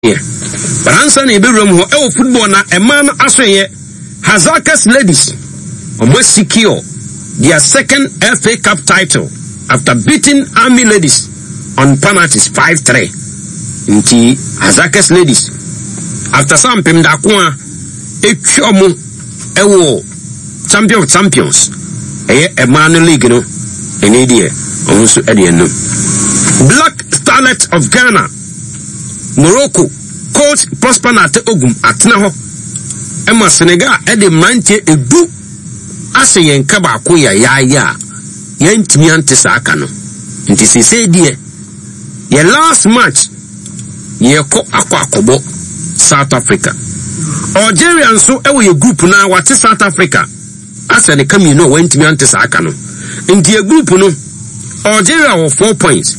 but answer na ebe room ho e football na e man asoye Hazakas ladies almost secure their second FA Cup title after beating Army ladies on penalties 5-3. Inti Hazakas ladies after some pem da ko a etwomo ewo champion of champions e man league no ene die onso e de no. Black Starlet of Ghana Morocco coach Prosper Nate Ogum atena ho Emma Senegal de mante edu ase yen ka ba ko ya yen timi ante sa aka no nti sese die ye last match ye ko akobo South Africa Algeria nso ewo ye group na wate South Africa ase ne kam no wen timi ante sa aka no nti ye group no Algeria wo 4 points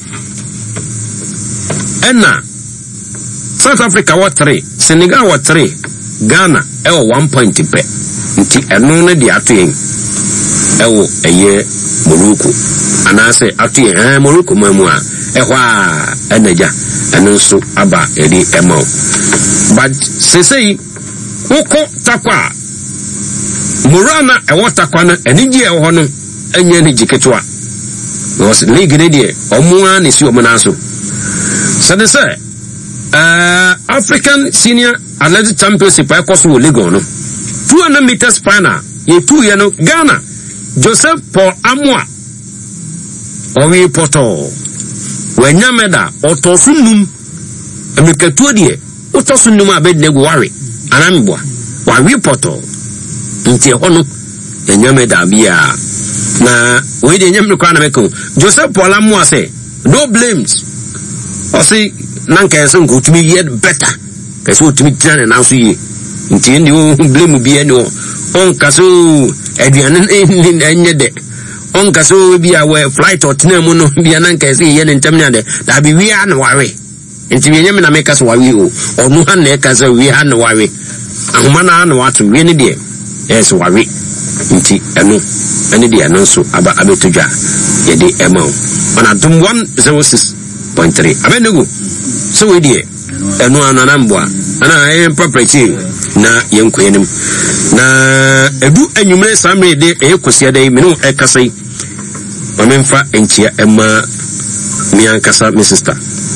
Enna South Africa what 3 Senegal what 3 Ghana 1 point pe nti eno ne de ato yen eye Morocco anase ato yen Morocco mamu a ehwa enaja eno so aba eri emo but sesei woko takwa Morana takwa no enije ho no anya ne jiketwa was league ne de omo an si omo na so so say African Senior Athletic Championship I course wo league no 200 meters final ye 2 ye no Ghana Joseph Paul Amwa owi poto wenya meda otosunum emekatu de otosunum abedne go ware anamboa wawi poto nti ho no enya meda bia na we de nyam kwa na meko Joseph Paul Amwa say no blames o say nanka yeso ngotumi yet better kaso otumi tane na so yi nti ndi o blame bia ni on kaso aduane enye de on kaso bia we flight otena mu no bia nanka yeso ye ne ntam nyade da bi wi an ware nti bi nyame na meka so wawe o onu ha na eka so wi ha na ware ahoma na na watu wi ne de yes ware nti eno de eno so aba abetodwa ye de ema ona dum 106.3 abenugo so we die eno ananamboa ana property na yenkoyenim na edu anwumre samre de ekosia dai menu ekasai mamemfa enchia ema mi ankasa mi sister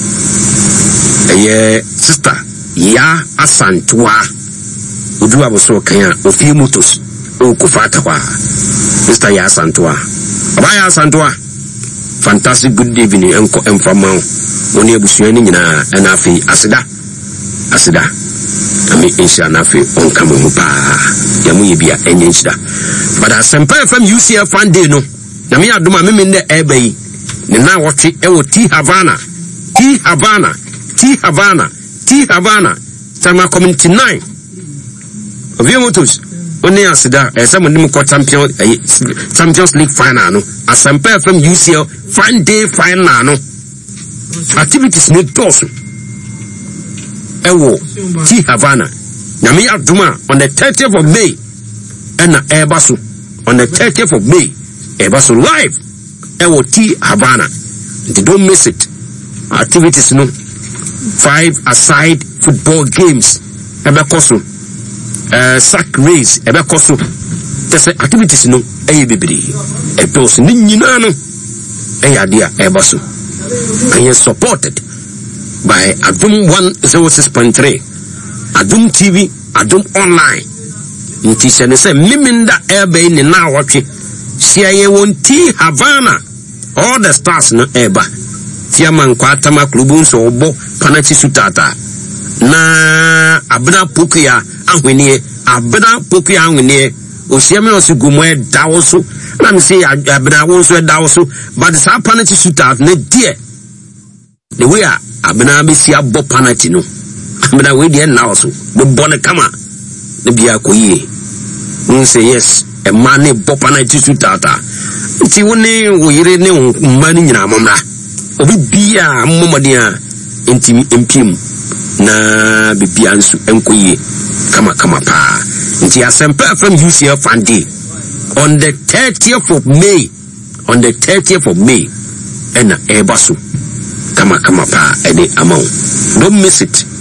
sister ya asantua odu aboso kan ofie motos okufata kwa sister ya asantua abaya asantua fantastic good evening enko emfama oni ebusuani nyina na afi asida ami insha na afi onka mu pa ya mu yebia enye nchida but asempa from UCF fan day no na me adoma me ne ebai ne na wote ewo T Havana Tama community 9 ovie motos oni asida esamo nim ko Champions League final no asempa from UCF fan day final no activities need also ewo T Havana na me aduma on the 30th of May and ebaso on the 30th of May ebaso live ewo T Havana don't miss it activities no 5 aside football games ebekoso sack race ebekoso tese activities no bibiri etos ni nyina no dia ebaso and is supported by Adum 106.3 Adum TV Adum online nti se say miminda ebe ni na watwe sia ye won T Havana all the stars no eba tiaman kwa tama klubu so obo panati sutata na abna pokuya ahwenie osiame no sigumo e dawoso na me say abna won so dawoso but sa panati sutata na die the way abna be si abo panati no abna we die na also be bone kama na bia koyie say yes e man e bo panati sutata nti woni wo yire ne mmani nyina momra obi bia momodia ntimi empim na bibia nsu enkoyie kama pa nti asempa from UCF fan day on the 30th of May and ebaso kama pa ede amount don't miss it